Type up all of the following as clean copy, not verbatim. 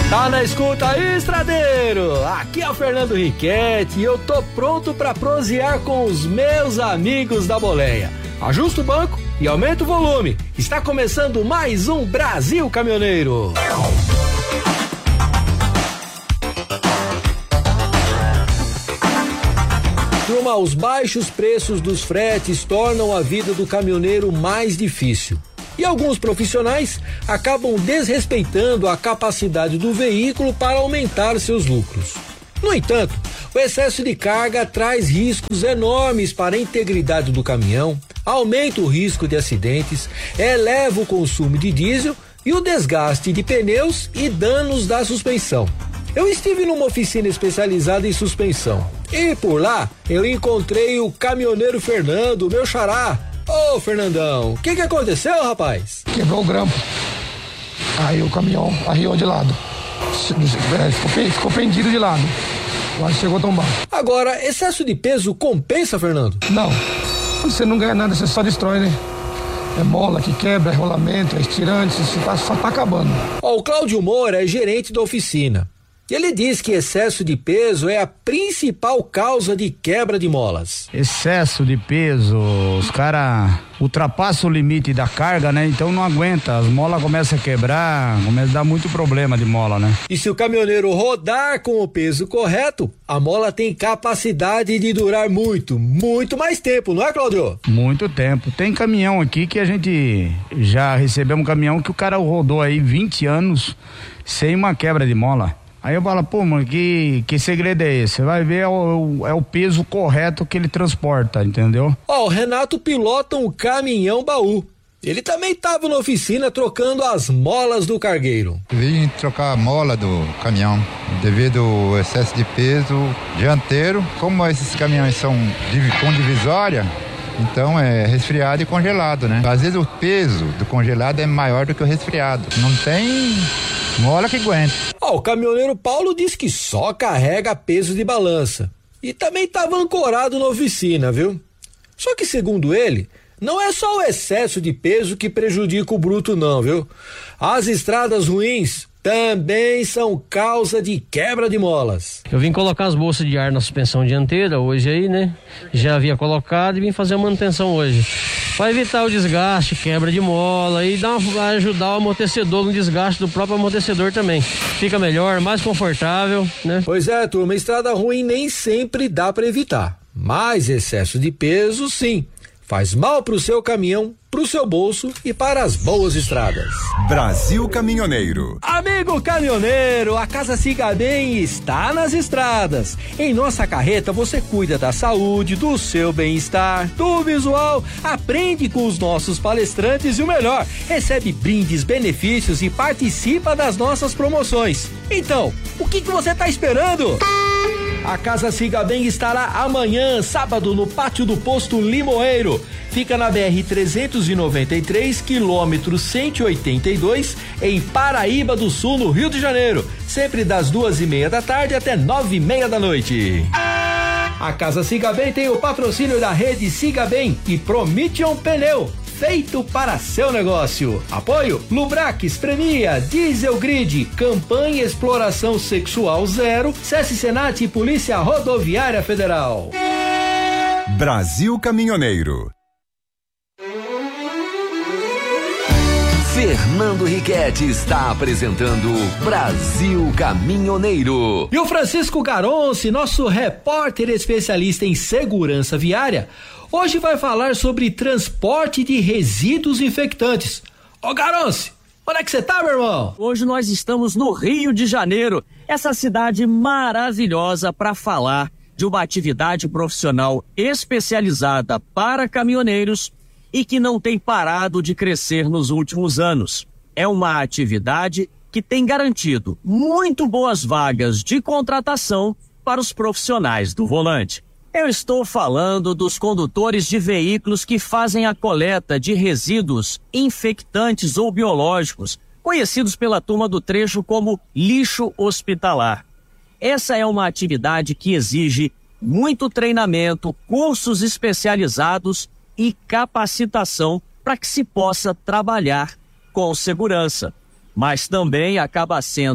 Tá na escuta aí, estradeiro? Aqui é o Fernando Riquetti e eu tô pronto pra prosear com os meus amigos da boleia. Ajusta o banco e aumenta o volume. Está começando mais um Brasil Caminhoneiro. Turma, os baixos preços dos fretes tornam a vida do caminhoneiro mais difícil. E alguns profissionais acabam desrespeitando a capacidade do veículo para aumentar seus lucros. No entanto, o excesso de carga traz riscos enormes para a integridade do caminhão, aumenta o risco de acidentes, eleva o consumo de diesel e o desgaste de pneus e danos da suspensão. Eu estive numa oficina especializada em suspensão e por lá eu encontrei o caminhoneiro Fernando, meu xará. Ô, Fernandão, o que aconteceu, rapaz? Quebrou o grampo. Aí o caminhão arriou de lado. Ficou pendido de lado. Quase chegou a tombar. Agora, excesso de peso compensa, Fernando? Não. Você não ganha nada, você só destrói, né? É mola que quebra, é rolamento, é estirante, só tá acabando. Ó, o Cláudio Moura é gerente da oficina. E ele diz que excesso de peso é a principal causa de quebra de molas. Excesso de peso, os caras ultrapassam o limite da carga, né? Então não aguenta, as molas começam a quebrar, começa a dar muito problema de mola, né? E se o caminhoneiro rodar com o peso correto, a mola tem capacidade de durar muito mais tempo, não é, Cláudio? Muito tempo. Tem caminhão aqui que a gente já recebeu um caminhão que o cara rodou aí 20 anos sem uma quebra de mola. Aí eu falo, pô, mano, que segredo é esse? Você vai ver, é o peso correto que ele transporta, entendeu? Ó, o Renato pilota um caminhão baú. Ele também estava na oficina trocando as molas do cargueiro. Vim trocar a mola do caminhão devido ao excesso de peso dianteiro. Como esses caminhões são com divisória, então é resfriado e congelado, né? Às vezes o peso do congelado é maior do que o resfriado. Não tem mola que aguenta. O caminhoneiro Paulo diz que só carrega peso de balança. E também estava ancorado na oficina, viu? Só que, segundo ele, não é só o excesso de peso que prejudica o bruto, não, viu? As estradas ruins também são causa de quebra de molas. Eu vim colocar as bolsas de ar na suspensão dianteira hoje aí, né? Já havia colocado e vim fazer a manutenção hoje. Vai evitar o desgaste, quebra de mola e vai ajudar o amortecedor no desgaste do próprio amortecedor também. Fica melhor, mais confortável, né? Pois é, turma, estrada ruim nem sempre dá para evitar. Mas excesso de peso, sim. Faz mal pro seu caminhão, pro seu bolso e para as boas estradas. Brasil Caminhoneiro. Amigo caminhoneiro, a Casa Siga Bem está nas estradas. Em nossa carreta você cuida da saúde, do seu bem-estar, do visual, aprende com os nossos palestrantes e o melhor, recebe brindes, benefícios e participa das nossas promoções. Então, o que você está esperando? A Casa Siga Bem estará amanhã, sábado, no pátio do posto Limoeiro. Fica na BR-393, quilômetro 182, em Paraíba do Sul, no Rio de Janeiro. Sempre das 2:30 da tarde até 9:30 da noite. A Casa Siga Bem tem o patrocínio da rede Siga Bem e Promission Pneu, feito para seu negócio. Apoio Lubrax, Premia, Diesel Grid, Campanha Exploração Sexual Zero, SESC Senat e Polícia Rodoviária Federal. Brasil Caminhoneiro. Fernando Riquetti está apresentando Brasil Caminhoneiro. E o Francisco Garonci, nosso repórter especialista em segurança viária, hoje vai falar sobre transporte de resíduos infectantes. Ô Garonci, onde é que você tá, meu irmão? Hoje nós estamos no Rio de Janeiro, essa cidade maravilhosa para falar de uma atividade profissional especializada para caminhoneiros e que não tem parado de crescer nos últimos anos. É uma atividade que tem garantido muito boas vagas de contratação para os profissionais do volante. Eu estou falando dos condutores de veículos que fazem a coleta de resíduos infectantes ou biológicos, conhecidos pela turma do trecho como lixo hospitalar. Essa é uma atividade que exige muito treinamento, cursos especializados e capacitação para que se possa trabalhar com segurança. Mas também acaba sendo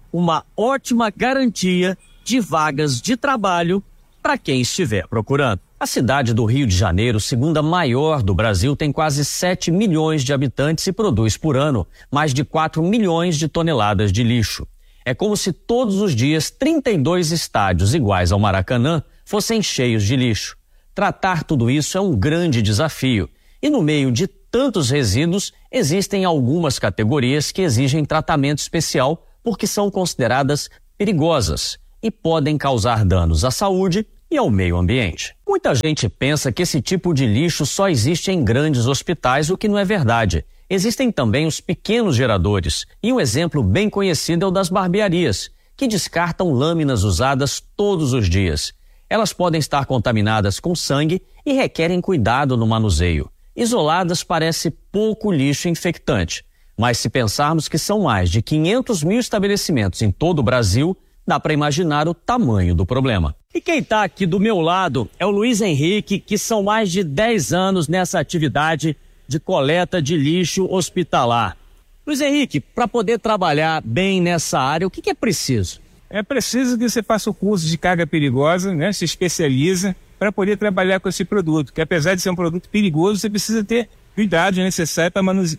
uma ótima garantia de vagas de trabalho para quem estiver procurando. A cidade do Rio de Janeiro, segunda maior do Brasil, tem quase 7 milhões de habitantes e produz por ano mais de 4 milhões de toneladas de lixo. É como se todos os dias 32 estádios iguais ao Maracanã fossem cheios de lixo. Tratar tudo isso é um grande desafio. E no meio de tantos resíduos, existem algumas categorias que exigem tratamento especial porque são consideradas perigosas e podem causar danos à saúde e ao meio ambiente. Muita gente pensa que esse tipo de lixo só existe em grandes hospitais, o que não é verdade. Existem também os pequenos geradores, e um exemplo bem conhecido é o das barbearias, que descartam lâminas usadas todos os dias. Elas podem estar contaminadas com sangue e requerem cuidado no manuseio. Isoladas parece pouco lixo infectante, mas se pensarmos que são mais de 500 mil estabelecimentos em todo o Brasil, dá para imaginar o tamanho do problema. E quem está aqui do meu lado é o Luiz Henrique, que são mais de 10 anos nessa atividade de coleta de lixo hospitalar. Luiz Henrique, para poder trabalhar bem nessa área, o que é preciso? É preciso que você faça o curso de carga perigosa, né? Se especializa para poder trabalhar com esse produto, que apesar de ser um produto perigoso, você precisa ter cuidado necessário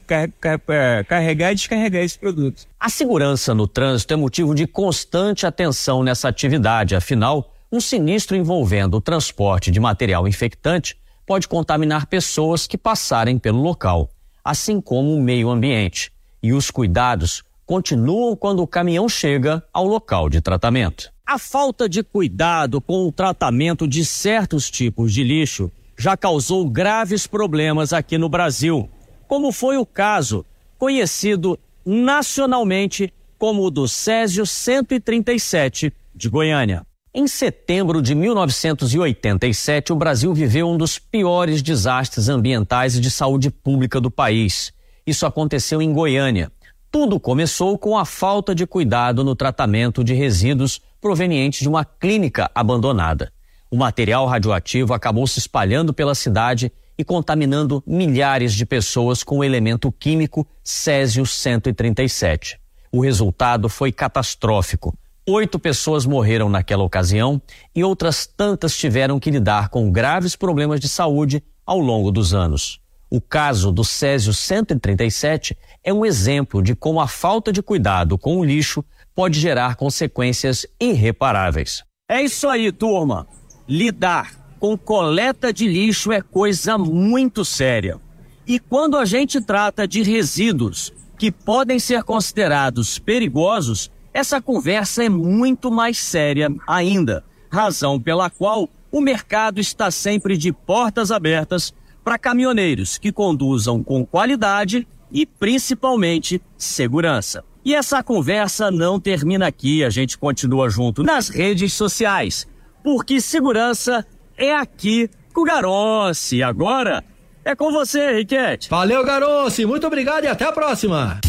para carregar e descarregar esse produto. A segurança no trânsito é motivo de constante atenção nessa atividade, afinal, um sinistro envolvendo o transporte de material infectante pode contaminar pessoas que passarem pelo local, assim como o meio ambiente. E os cuidados continuam quando o caminhão chega ao local de tratamento. A falta de cuidado com o tratamento de certos tipos de lixo já causou graves problemas aqui no Brasil, como foi o caso conhecido nacionalmente como o do Césio 137 de Goiânia. Em setembro de 1987, o Brasil viveu um dos piores desastres ambientais e de saúde pública do país. Isso aconteceu em Goiânia. Tudo começou com a falta de cuidado no tratamento de resíduos provenientes de uma clínica abandonada. O material radioativo acabou se espalhando pela cidade e contaminando milhares de pessoas com o elemento químico Césio 137. O resultado foi catastrófico. 8 pessoas morreram naquela ocasião e outras tantas tiveram que lidar com graves problemas de saúde ao longo dos anos. O caso do Césio 137 é um exemplo de como a falta de cuidado com o lixo pode gerar consequências irreparáveis. É isso aí, turma. Lidar com coleta de lixo é coisa muito séria. E quando a gente trata de resíduos que podem ser considerados perigosos, essa conversa é muito mais séria ainda, razão pela qual o mercado está sempre de portas abertas para caminhoneiros que conduzam com qualidade e principalmente segurança. E essa conversa não termina aqui, a gente continua junto nas redes sociais, porque segurança é aqui com o Garonce. Agora é com você, Riquete. Valeu, Garonce, muito obrigado e até a próxima.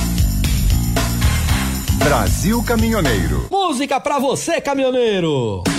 Brasil Caminhoneiro. Música pra você, caminhoneiro.